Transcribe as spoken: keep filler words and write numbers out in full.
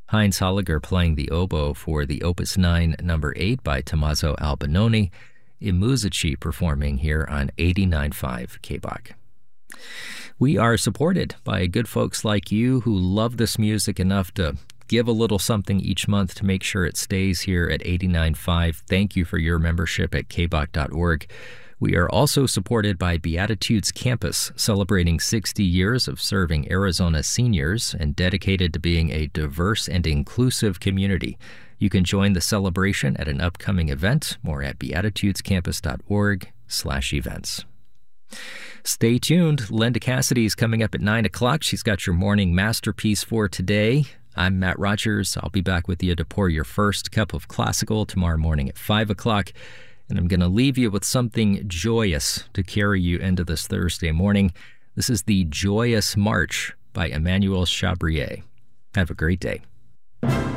Heinz Holliger playing the oboe for the Opus nine number eight by Tommaso Albinoni. Imuzici performing here on eighty-nine point five K B O C. We are supported by good folks like you who love this music enough to give a little something each month to make sure it stays here at eighty-nine point five. Thank you for your membership at k b o c dot org. We are also supported by Beatitudes Campus, celebrating sixty years of serving Arizona seniors and dedicated to being a diverse and inclusive community. You can join the celebration at an upcoming event, more at beatitudescampus.org slash events. Stay tuned. Linda Cassidy is coming up at nine o'clock. She's got your morning masterpiece for today. I'm Matt Rogers. I'll be back with you to pour your first cup of classical tomorrow morning at five o'clock. And I'm going to leave you with something joyous to carry you into this Thursday morning. This is the Joyous March by Emmanuel Chabrier. Have a great day.